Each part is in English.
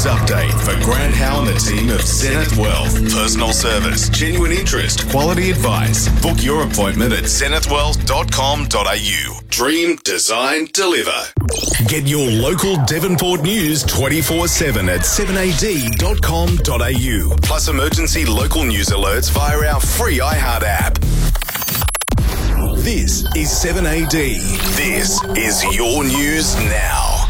news update for Grant Howe and the team of Zenith Wealth. Personal service, genuine interest, quality advice. Book your appointment at zenithwealth.com.au. Dream, design, deliver. Get your local Devonport news 24/7 at 7ad.com.au. Plus emergency local news alerts via our free iHeart app. This is 7AD. This is your news now.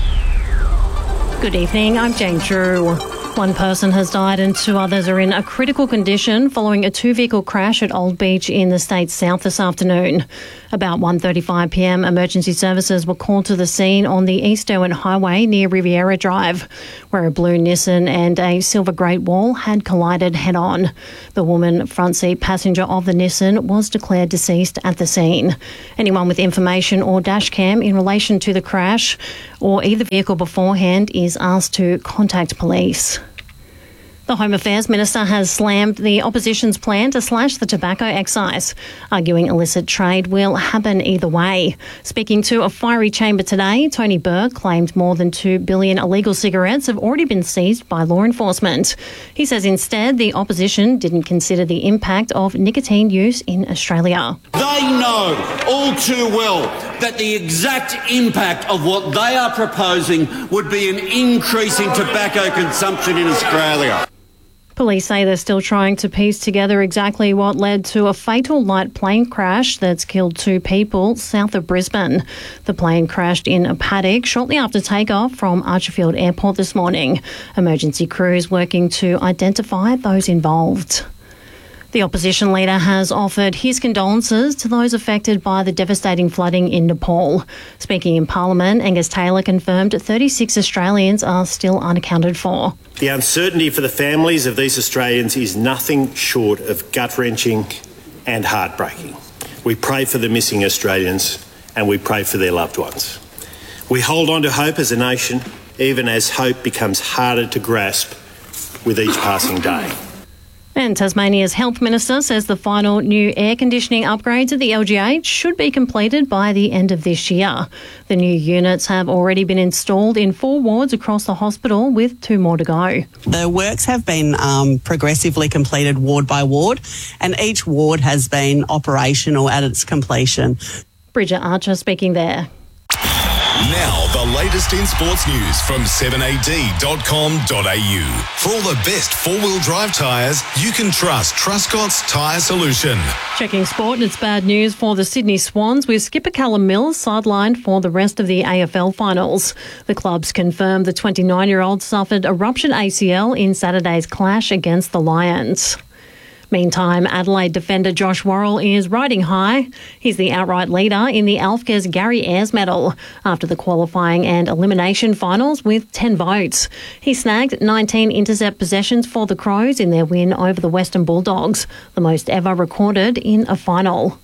Good evening, I'm Jane Drew. One person has died and two others are in a critical condition following a two-vehicle crash at Old Beach in the state's south this afternoon. About 1:35 p.m, emergency services were called to the scene on the East Derwent Highway near Riviera Drive, where a blue Nissan and a silver Great Wall had collided head-on. The woman, front seat passenger of the Nissan, was declared deceased at the scene. Anyone with information or dashcam in relation to the crash or either vehicle beforehand is asked to contact police. The Home Affairs Minister has slammed the opposition's plan to slash the tobacco excise, arguing illicit trade will happen either way. Speaking to a fiery chamber today, Tony Burke claimed more than 2 billion illegal cigarettes have already been seized by law enforcement. He says instead the opposition didn't consider the impact of nicotine use in Australia. They know all too well that the exact impact of what they are proposing would be an increase in tobacco consumption in Australia. Police say they're still trying to piece together exactly what led to a fatal light plane crash that's killed 2 people south of Brisbane. The plane crashed in a paddock shortly after takeoff from Archerfield Airport this morning. Emergency crews working to identify those involved. The opposition leader has offered his condolences to those affected by the devastating flooding in Nepal. Speaking in Parliament, Angus Taylor confirmed 36 Australians are still unaccounted for. The uncertainty for the families of these Australians is nothing short of gut-wrenching and heartbreaking. We pray for the missing Australians and we pray for their loved ones. We hold on to hope as a nation, even as hope becomes harder to grasp with each passing day. And Tasmania's Health Minister says the final new air conditioning upgrades at the LGH should be completed by the end of this year. The new units have already been installed in 4 wards across the hospital, with 2 more to go. The works have been progressively completed ward by ward, and each ward has been operational at its completion. Bridget Archer speaking there. Now, the latest in sports news from 7ad.com.au. For all the best four-wheel drive tyres, you can trust Truscott's Tyre Solution. Checking sport, it's bad news for the Sydney Swans, with skipper Callum Mills sidelined for the rest of the AFL finals. The clubs confirmed the 29-year-old suffered a ruptured ACL in Saturday's clash against the Lions. Meantime, Adelaide defender Josh Worrell is riding high. He's the outright leader in the ALFCA's Gary Ayres medal after the qualifying and elimination finals with 10 votes. He snagged 19 intercept possessions for the Crows in their win over the Western Bulldogs, the most ever recorded in a final.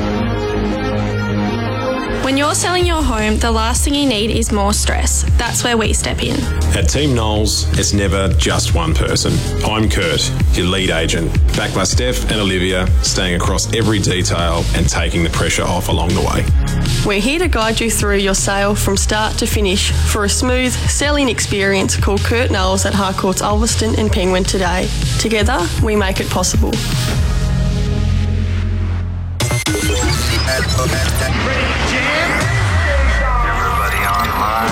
When you're selling your home, the last thing you need is more stress. That's where we step in. At Team Knowles, it's never just one person. I'm Kurt, your lead agent, backed by Steph and Olivia, staying across every detail and taking the pressure off along the way. We're here to guide you through your sale from start to finish for a smooth selling experience. Call Kurt Knowles at Harcourts Ulverston and Penguin today. Together, we make it possible. Everybody online.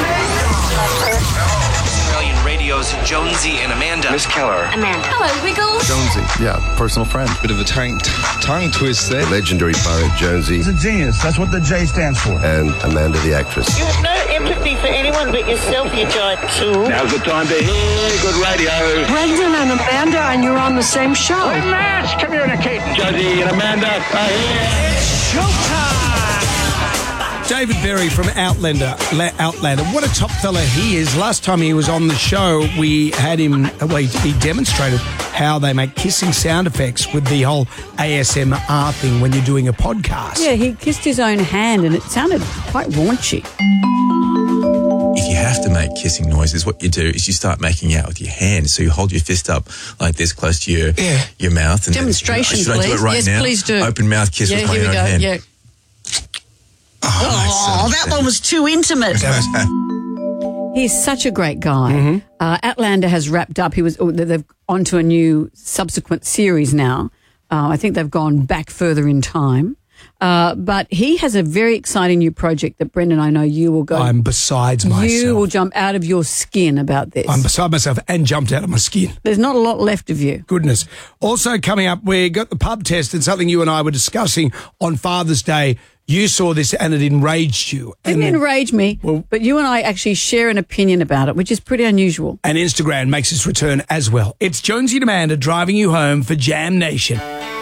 Australian Radio's Jonesy and Amanda. Miss Keller. Amanda. Hello, Wiggles. Jonesy, yeah, personal friend. Bit of a tongue twist there. The legendary poet Jonesy. He's a genius. That's what the J stands for. And Amanda the actress. You have no empathy for anyone but yourself, you giant tool. Now's the time to hear good radio. Brendan and Amanda, and you're on the same show. We're mass communicating. Jonesy and Amanda are here. It's showtime! David Berry from Outlander. What a top fella he is. Last time he was on the show, we had him, he demonstrated how they make kissing sound effects with the whole ASMR thing when you're doing a podcast. Yeah, he kissed his own hand and it sounded quite raunchy. If you have to make kissing noises, what you do is you start making out with your hand. So you hold your fist up like this close to your mouth. And demonstration, should I do it right now? Please do. Open mouth kiss with my own hand. Yeah. Oh, that one was too intimate. He's such a great guy. Outlander has wrapped up. They've on to a new subsequent series now. I think they've gone back further in time. But he has a very exciting new project that Brendan, I know you will go. I'm besides myself. You will jump out of your skin about this. I'm beside myself and jumped out of my skin. There's not a lot left of you. Goodness. Also coming up, we got the pub test and something you and I were discussing on Father's Day. You saw this and it enraged you. It didn't enrage me, but you and I actually share an opinion about it, which is pretty unusual. And Instagram makes its return as well. It's Jonesy and Amanda driving you home for Jam Nation.